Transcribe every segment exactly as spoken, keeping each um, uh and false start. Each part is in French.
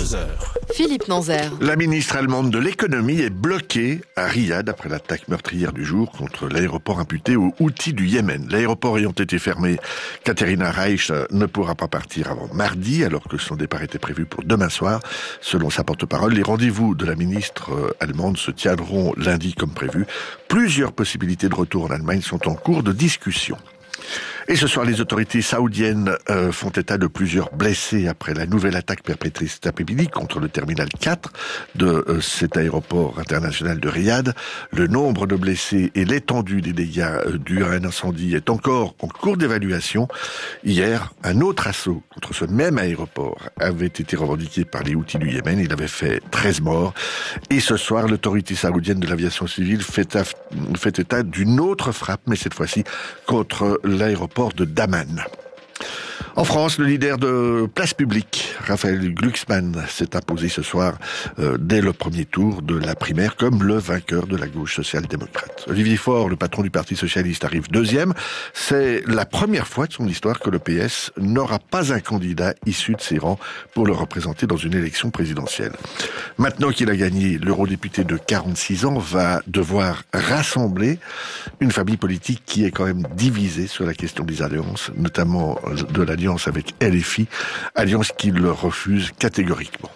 deux heures. Philippe Nanzer. La ministre allemande de l'économie est bloquée à Riyad après l'attaque meurtrière du jour contre l'aéroport imputé aux Houthis du Yémen. L'aéroport ayant été fermé, Katharina Reich ne pourra pas partir avant mardi, alors que son départ était prévu pour demain soir. Selon sa porte-parole, les rendez-vous de la ministre allemande se tiendront lundi comme prévu. Plusieurs possibilités de retour en Allemagne sont en cours de discussion. Et ce soir, les autorités saoudiennes euh, font état de plusieurs blessés après la nouvelle attaque perpétrée cet après-midi contre le terminal quatre de euh, cet aéroport international de Riyad. Le nombre de blessés et l'étendue des dégâts euh, dus à un incendie est encore en cours d'évaluation. Hier, un autre assaut contre ce même aéroport avait été revendiqué par les Houthis du Yémen. Il avait fait treize morts. Et ce soir, l'autorité saoudienne de l'aviation civile fait, af- fait état d'une autre frappe, mais cette fois-ci contre l'aéroport de Daman. En France, le leader de Place Publique, Raphaël Glucksmann, s'est imposé ce soir euh, dès le premier tour de la primaire comme le vainqueur de la gauche social-démocrate. Olivier Faure, le patron du Parti socialiste, arrive deuxième. C'est la première fois de son histoire que le P S n'aura pas un candidat issu de ses rangs pour le représenter dans une élection présidentielle. Maintenant qu'il a gagné, l'eurodéputé de quarante-six ans va devoir rassembler une famille politique qui est quand même divisée sur la question des alliances, notamment de l'alliance avec L F I, alliance qu'il refuse catégoriquement.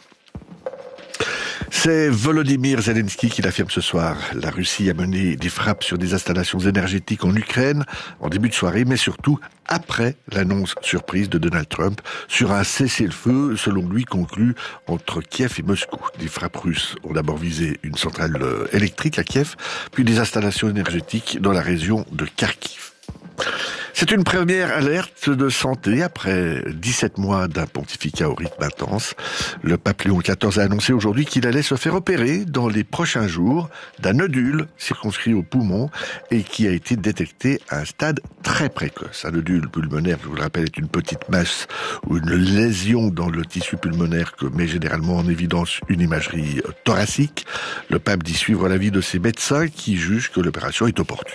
C'est Volodymyr Zelensky qui l'affirme ce soir. La Russie a mené des frappes sur des installations énergétiques en Ukraine en début de soirée, mais surtout après l'annonce surprise de Donald Trump sur un cessez-le-feu, selon lui, conclu entre Kiev et Moscou. Des frappes russes ont d'abord visé une centrale électrique à Kiev, puis des installations énergétiques dans la région de Kharkiv. C'est une première alerte de santé après dix-sept mois d'un pontificat au rythme intense. Le pape Léon quatorze a annoncé aujourd'hui qu'il allait se faire opérer dans les prochains jours d'un nodule circonscrit au poumon et qui a été détecté à un stade très précoce. Un nodule pulmonaire, je vous le rappelle, est une petite masse ou une lésion dans le tissu pulmonaire que met généralement en évidence une imagerie thoracique. Le pape dit suivre l'avis de ses médecins qui jugent que l'opération est opportune.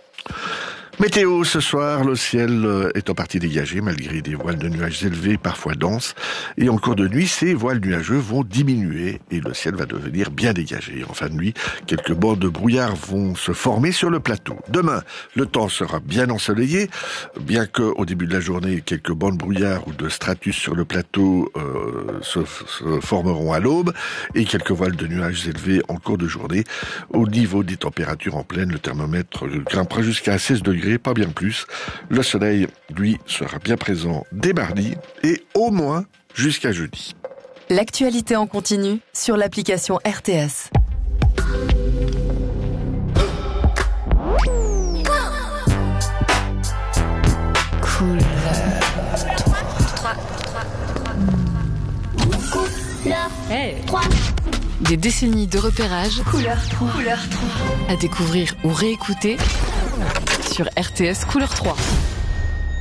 Météo, ce soir, le ciel est en partie dégagé malgré des voiles de nuages élevés, parfois denses. Et en cours de nuit, ces voiles nuageux vont diminuer et le ciel va devenir bien dégagé. En fin de nuit, quelques bandes de brouillard vont se former sur le plateau. Demain, le temps sera bien ensoleillé, bien qu'au début de la journée, quelques bandes de brouillard ou de stratus sur le plateau euh, se, se formeront à l'aube et quelques voiles de nuages élevés en cours de journée. Au niveau des températures en pleine, le thermomètre grimpera jusqu'à seize degrés. Pas bien plus. Le soleil, lui, sera bien présent dès mardi et au moins jusqu'à jeudi. L'actualité en continu sur l'application R T S. Couleur trois. Hey. Des décennies de repérage. Couleur trois. Couleur trois. À découvrir ou réécouter sur R T S Couleur trois.